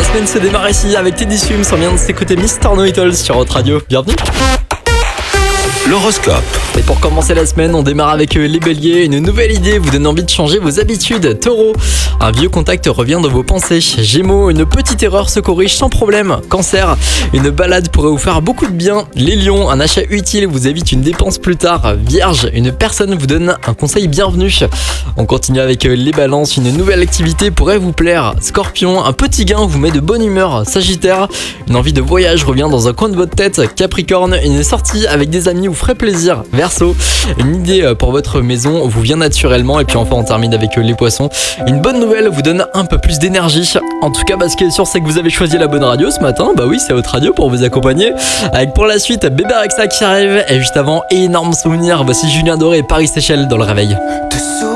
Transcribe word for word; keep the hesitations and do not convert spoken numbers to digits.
semaine se démarre ici avec Teddy Swims. On vient de s'écouter Mister Know-It-All sur Hot Radio. Bienvenue. L'horoscope. Et pour commencer la semaine, on démarre avec les béliers. Une nouvelle idée vous donne envie de changer vos habitudes. Taureau, un vieux contact revient dans vos pensées. Gémeaux, une petite erreur se corrige sans problème. Cancer, une balade pourrait vous faire beaucoup de bien. Les lions, un achat utile vous évite une dépense plus tard. Vierge, une personne vous donne un conseil bienvenu. On continue avec les balances. Une nouvelle activité pourrait vous plaire. Scorpion, un petit gain vous met de bonne humeur. Sagittaire, une envie de voyage revient dans un coin de votre tête. Capricorne, une sortie avec des amis vous ferait plaisir. Verseau, une idée pour votre maison vous vient naturellement. Et puis enfin on termine avec les poissons. Une bonne nouvelle vous donne un peu plus d'énergie. En tout cas, bah, ce qui est sûr, c'est que vous avez choisi la bonne radio ce matin. Bah oui, c'est votre radio pour vous accompagner. Avec pour la suite Bébé Rexha qui arrive. Et juste avant, énorme souvenir. Voici Julien Doré et Paris Seychelles dans le réveil. Te